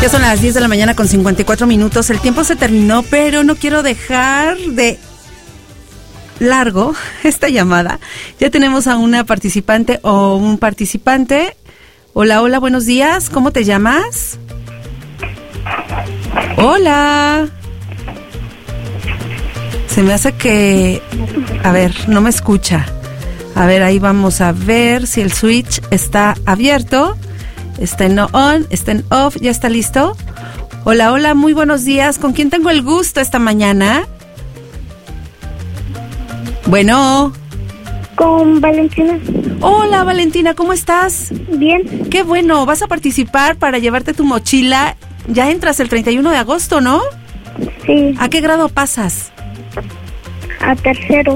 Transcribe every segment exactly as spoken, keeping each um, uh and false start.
Ya son las diez de la mañana con cincuenta y cuatro minutos. El tiempo se terminó, pero no quiero dejar de largo esta llamada. Ya tenemos a una participante o un participante. Hola, hola, buenos días. ¿Cómo te llamas? Hola. Se me hace que... A ver, no me escucha. A ver, ahí vamos a ver si el switch está abierto. Está en on, está en off, ¿ya está listo? Hola, hola, muy buenos días. ¿Con quién tengo el gusto esta mañana? Bueno. Con Valentina. Hola, Valentina, ¿cómo estás? Bien. Qué bueno, vas a participar para llevarte tu mochila. Ya entras el treinta y uno de agosto, ¿no? Sí. ¿A qué grado pasas? A tercero.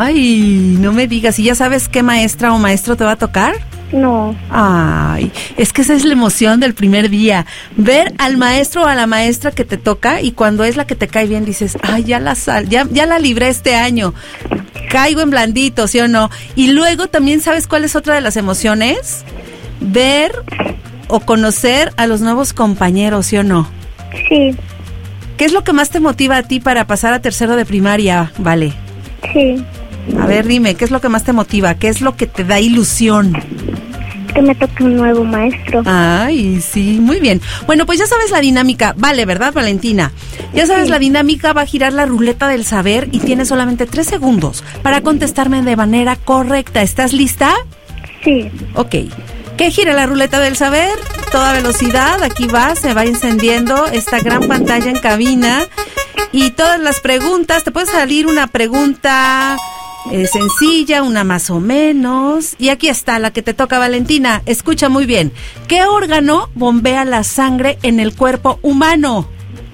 Ay, no me digas. ¿Y ya sabes qué maestra o maestro te va a tocar? No. Ay, es que esa es la emoción del primer día, ver al maestro o a la maestra que te toca, y cuando es la que te cae bien dices, ay, ya la sal, ya, ya la libré este año, caigo en blandito, ¿sí o no? Y luego también, ¿sabes cuál es otra de las emociones? Ver o conocer a los nuevos compañeros, ¿sí o no? Sí. ¿Qué es lo que más te motiva a ti para pasar a tercero de primaria, Vale? Sí. A ver, dime, ¿qué es lo que más te motiva? ¿Qué es lo que te da ilusión? Que me toque un nuevo maestro. Ay, sí, muy bien. Bueno, pues ya sabes la dinámica. Vale, ¿verdad, Valentina? Ya sabes, sí. La dinámica, va a girar la ruleta del saber y tienes solamente tres segundos para contestarme de manera correcta. ¿Estás lista? Sí. Ok. ¿Qué gira la ruleta del saber? Toda velocidad, aquí va, se va encendiendo esta gran pantalla en cabina. Y todas las preguntas, te puede salir una pregunta... Eh, sencilla, una más o menos. Y aquí está la que te toca, Valentina. Escucha muy bien. ¿Qué órgano bombea la sangre en el cuerpo humano?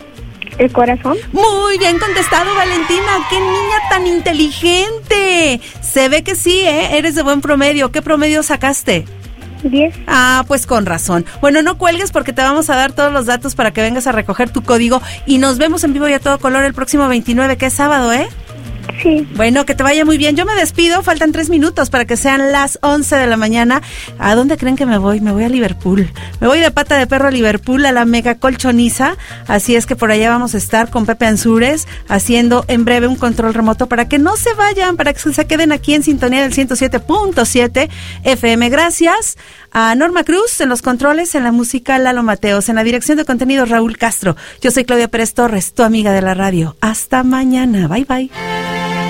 ¿El corazón? Muy bien contestado, Valentina. ¡Qué niña tan inteligente! Se ve que sí, ¿eh? Eres de buen promedio. ¿Qué promedio sacaste? Diez. Ah, pues con razón. Bueno, no cuelgues porque te vamos a dar todos los datos para que vengas a recoger tu código. Y nos vemos en vivo y a todo color el próximo veintinueve, que es sábado, ¿eh? Sí. Bueno, que te vaya muy bien. Yo me despido, faltan tres minutos para que sean las once de la mañana. ¿A dónde creen que me voy? Me voy a Liverpool. Me voy de pata de perro a Liverpool, a la mega colchoniza. Así es que por allá vamos a estar con Pepe Ansúrez haciendo en breve un control remoto para que no se vayan, para que se queden aquí en sintonía del ciento siete punto siete F M. Gracias a Norma Cruz en los controles, en la música Lalo Mateos, en la dirección de contenido Raúl Castro. Yo soy Claudia Pérez Torres, tu amiga de la radio. Hasta mañana. Bye, bye.